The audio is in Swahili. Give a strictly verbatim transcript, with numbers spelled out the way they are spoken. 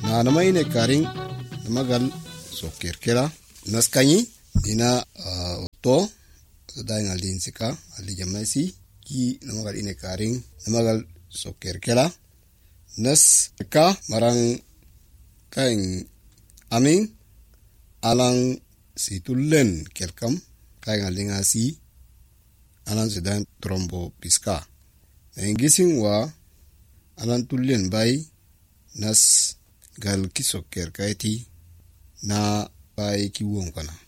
na namay ne karing namagal sokir kela naskanyi ina uh, to dai ngalin sika ali jamaisi ki namagal ine karing namagal sokir kela nas ka marang kaing aming alang situlen kelkam kaing alinga si alang sedan trombo piska na ingising wa alang tulen bay nas gal kisokir kaiti na bay kiwong kana